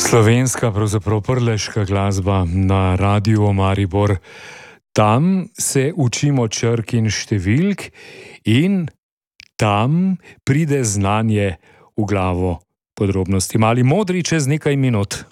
Slovenska, pravzaprav prleška glasba na Radiu Maribor. Tam se učimo črk in številk in tam pride znanje v glavo. Podrobnosti Mali Modri čez nekaj minut.